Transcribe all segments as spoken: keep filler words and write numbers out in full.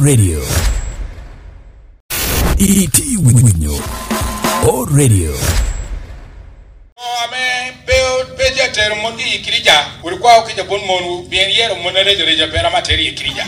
Radio. Iti winyo. O Radio. Ame beo beja termondi ikirija. Ulikuwa ukija bon monu bien yero monere reja pera materi ikirija.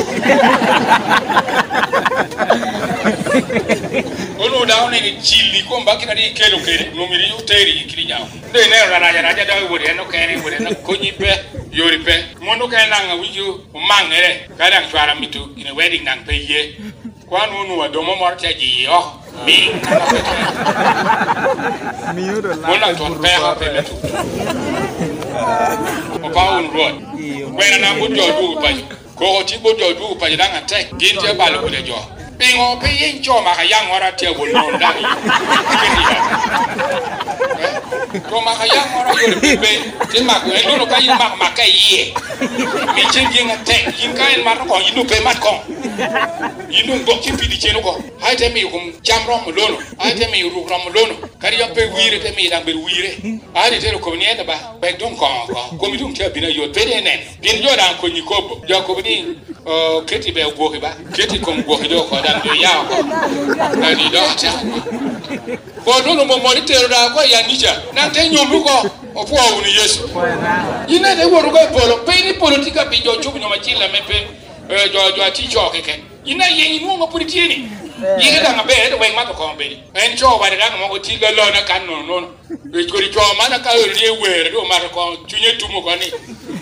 Ono daone ni chili ko mbaki na di kelo kere numiri uteri ikirija. Nde ne rana ya raja dawe wori no kere wori na konyipe yori pe. Mono ka nanga wiju mangere kada chwara mitu in a wedding nang pe ye. Kwa nunu wa domo morcha ji yo. Mi Mona ton pera pe metu. Opa un road. When na bu jo du pa. Ko ti bu jo du pa danga tek. Gin je balu ko de jo. Pingo pe yin jo ma ka yang ora te wo no da. Ko ma ka yang ora yo pe pe. Ti ma ko en no ka yin ma ma ka yi. Mi chen yin tek. Yin ka en ma ko yin pe mat ko. Yin go ki pi di cheno ko. Hai te mi kum jamro mo lono. Hai te mi ru ram lono. Kari yo pe wire te mi dang be wire. Ai te ko ni enda ba. Be dum ko ko. Ko mi dum te bi na yo pe ne nen. Din jo dan ko ni ko. Jo ko ni o keti be go ke ba. Keti ko go ke do ko dan do ya ko. Ani do ta. Ko do no mo mo te ro da ko ya ni cha. Na te nyom ko. Opo o ni Yesu. Ina de wo ro ko polo. Pe ni politika bi jo chu no ma chi la me pe. Eh jo jo ti cho keke ina yen nu ngo puriti ni yige da ngabe de wen ma to ko be en cho ba de da ngo ti ga lo na kan no no e ko ri cho ma na ka ri we do ma ko tunye tumo ko ni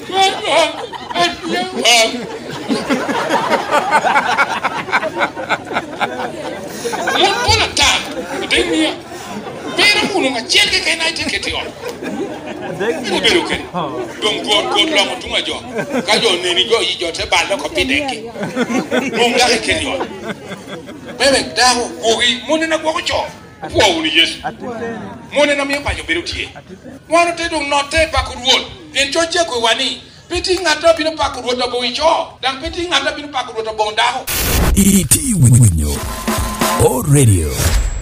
mo pona ta de mi pero uno ma cherke ke na te kete on de bero ke don god god la mo tunga jo ka jo ne ni jo yi jo te ba la ko pideke mo nga ke ni on bebe da ho gogi mo ne na go cho po uni Yesu mo ne na mi pa jo bero tie mo no te don no te pa ku ruo den cho che ko wani piti ngata bino pa ku ruo do bo cho dan piti ngata bino pa ku ruo do bo da ho Iti winyo. O Radio.